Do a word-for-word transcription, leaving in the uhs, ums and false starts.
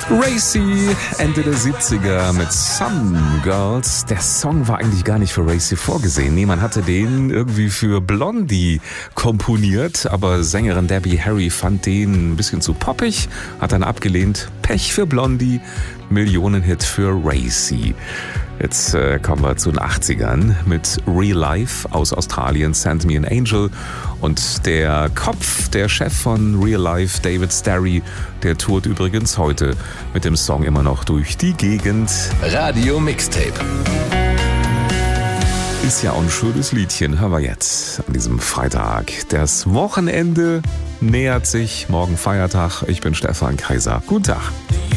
Racy, Ende der siebziger mit Some Girls. Der Song war eigentlich gar nicht für Racy vorgesehen. Nee, man hatte den irgendwie für Blondie komponiert, aber Sängerin Debbie Harry fand den ein bisschen zu poppig, hat dann abgelehnt. Pech für Blondie, Millionenhit für Racy. Jetzt äh, kommen wir zu den achtzigern mit Real Life aus Australien, Send Me an Angel. Und der Kopf, der Chef von Real Life, David Starry, der tourt übrigens heute mit dem Song immer noch durch die Gegend. Radio Mixtape. Ist ja auch ein schönes Liedchen, hören wir jetzt an diesem Freitag. Das Wochenende nähert sich, morgen Feiertag. Ich bin Stefan Kaiser. Guten Tag.